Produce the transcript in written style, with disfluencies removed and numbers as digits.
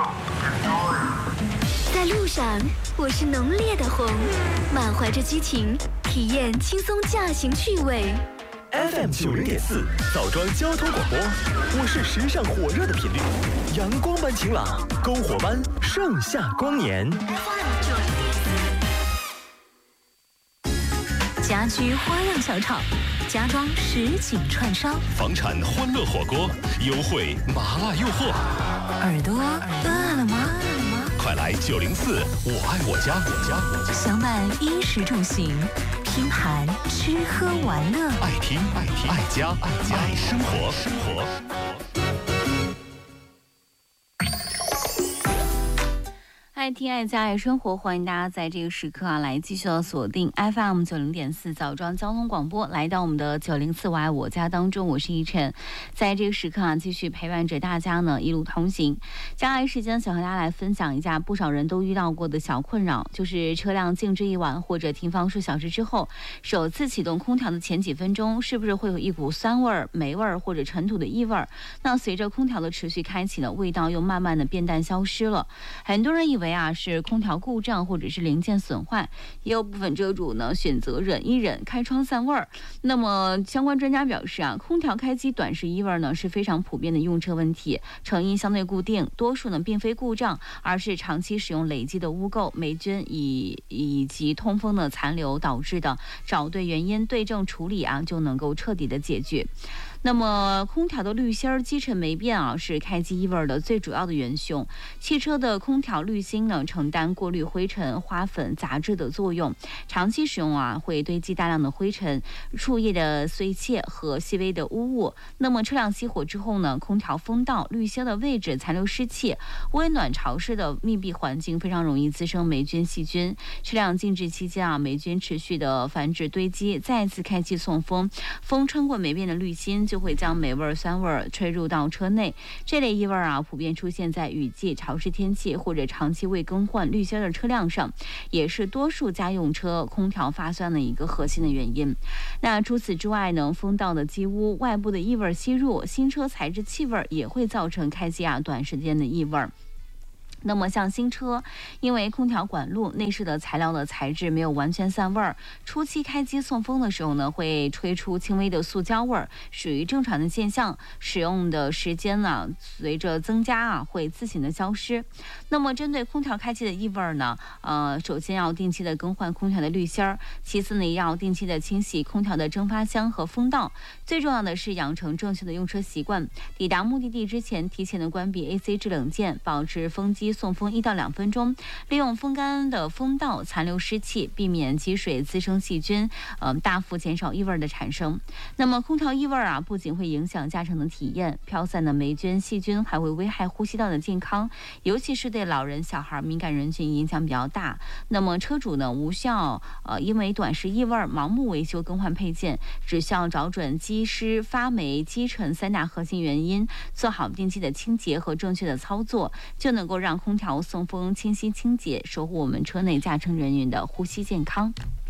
在路上，我是浓烈的红，满怀着激情，体验轻松驾行趣味。 FM90.4枣庄交通广播，我是时尚火热的频率，阳光般晴朗，篝火般盛夏光年。 家居花样小炒，家装实景串烧， 房产欢乐火锅，优惠麻辣诱惑。 耳朵饿了吗？ 快来904我爱我家， 享满衣食住行，拼盘吃喝玩乐， 爱听爱家爱生活。 爱听爱家爱生活，欢迎大家在这个时刻来继续的锁定 FM90.4枣庄交通广播，来到我们的904我爱我家当中，我是依晨，在这个时刻继续陪伴着大家呢一路同行。接下来时间想和大家来分享一下不少人都遇到过的小困扰，就是车辆静置一晚或者停放数小时之后，首次启动空调的前几分钟，是不是会有一股酸味、霉味或者尘土的异味？那随着空调的持续开启呢，味道又慢慢的变淡消失了。很多人以为是空调故障或者是零件损坏，也有部分车主呢选择忍一忍，开窗散味儿。那么相关专家表示空调开机短时异味呢是非常普遍的用车问题，成因相对固定，多数呢并非故障，而是长期使用累积的污垢、霉菌以及通风的残留导致的。找对原因，对症处理就能够彻底的解决。那么空调的滤芯积尘霉变是开机异味的最主要的元凶。汽车的空调滤芯呢承担过滤灰尘、花粉、杂质的作用，长期使用会堆积大量的灰尘、树叶的碎屑和细微的污物。那么车辆熄火之后呢，空调风道、滤芯的位置残留湿气，温暖潮湿的密闭环境非常容易滋生霉菌细菌。车辆静置期间霉菌持续的繁殖堆积，再次开机送风，风穿过霉变的滤芯，就会将霉味、酸味吹入到车内。这类异味普遍出现在雨季、潮湿天气或者长期未更换滤芯的车辆上，也是多数家用车空调发酸的一个核心的原因。那除此之外呢，风道的积污、外部的异味吸入、新车材质气味也会造成开机短时间的异味。那么像新车，因为空调管路内饰的材料的材质没有完全散味儿，初期开机送风的时候呢，会吹出轻微的塑胶味儿，属于正常的现象。使用的时间呢，随着增加会自行的消失。那么针对空调开机的异味呢，首先要定期的更换空调的滤芯儿，其次呢要定期的清洗空调的蒸发箱和风道。最重要的是养成正确的用车习惯，抵达目的地之前，提前的关闭 AC 制冷件，保持风机送风1到2分钟，利用风干的风道残留湿气，避免积水滋生细菌，大幅减少异味的产生。那么空调异味不仅会影响驾乘的体验，飘散的霉菌细菌还会危害呼吸道的健康，尤其是对老人、小孩、敏感人群影响比较大。那么车主呢，无需要因为短时异味盲目维修更换配件，只需要找准积湿、发霉、积尘3大核心原因，做好定期的清洁和正确的操作，就能够让空调送风清新清洁，守护我们车内驾乘人员的呼吸健康。